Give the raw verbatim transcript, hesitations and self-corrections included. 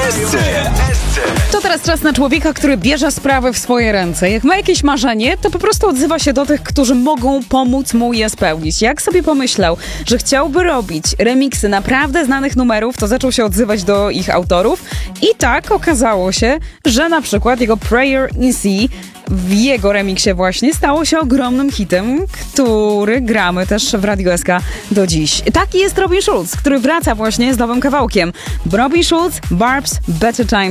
To teraz czas na człowieka, który bierze sprawy w swoje ręce. Jak ma jakieś marzenie, to po prostu odzywa się do tych, którzy mogą pomóc mu je spełnić. Jak sobie pomyślał, że chciałby robić remiksy naprawdę znanych numerów, to zaczął się odzywać do ich autorów i tak okazało się, że na przykład jego Prayer in C w jego remiksie właśnie stało się ogromnym hitem, który gramy też w Radiu S K do dziś. Taki jest Robin Schulz, który wraca właśnie z nowym kawałkiem. Robin Schulz, Barb's Better Time.